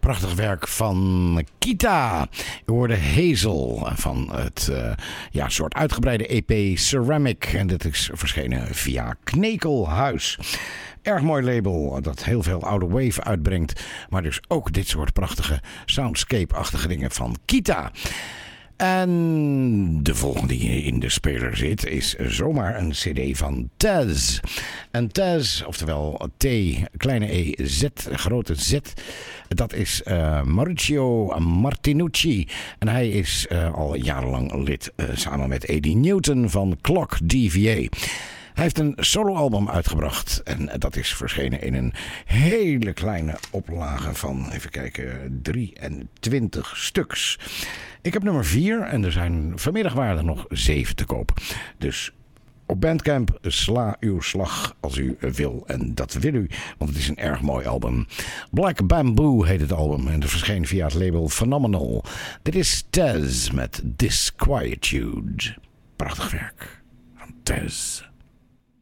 prachtig werk van Kita. We hoorden Hazel van het soort uitgebreide EP Ceramic. En dit is verschenen via Knekelhuis. Erg mooi label dat heel veel oude wave uitbrengt. Maar dus ook dit soort prachtige soundscape-achtige dingen van Kita. En de volgende die in de speler zit is zomaar een cd van Taz. En Taz, oftewel T, kleine E, Z, grote Z. Dat is Mauricio Martinucci. En hij is al jarenlang lid samen met Eddie Newton van Clock DVA. Hij heeft een soloalbum uitgebracht en dat is verschenen in een hele kleine oplage van, even kijken, 23 stuks. Ik heb nummer 4 en er zijn vanmiddag waren er nog 7 te koop. Dus op Bandcamp sla uw slag als u wil. En dat wil u, want het is een erg mooi album. Black Bamboo heet het album en het verscheen via het label Phenomenal. Dit is Taz met Disquietude. Prachtig werk van Taz.